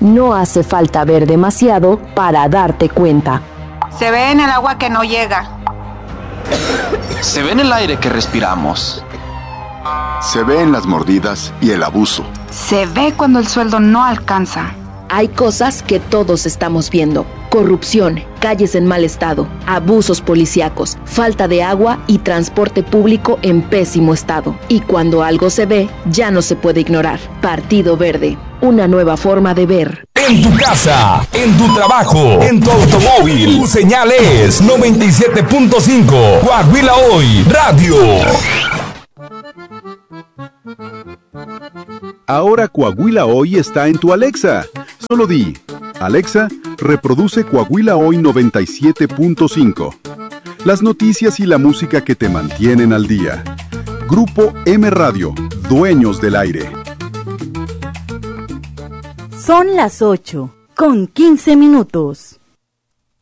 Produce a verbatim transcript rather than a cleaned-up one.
No hace falta ver demasiado para darte cuenta. Se ve en el agua que no llega. Se ve en el aire que respiramos. Se ve en las mordidas y el abuso. Se ve cuando el sueldo no alcanza. Hay cosas que todos estamos viendo. Corrupción, calles en mal estado, abusos policíacos, falta de agua y transporte público en pésimo estado. Y cuando algo se ve, ya no se puede ignorar. Partido Verde, una nueva forma de ver. En tu casa, en tu trabajo, en tu automóvil, tu señal es noventa y siete punto cinco. Coahuila Hoy Radio. Ahora Coahuila Hoy está en tu Alexa. Solo di, Alexa, reproduce Coahuila Hoy noventa y siete punto cinco. Las noticias y la música que te mantienen al día. Grupo M Radio, dueños del aire. Son las ocho, con quince minutos.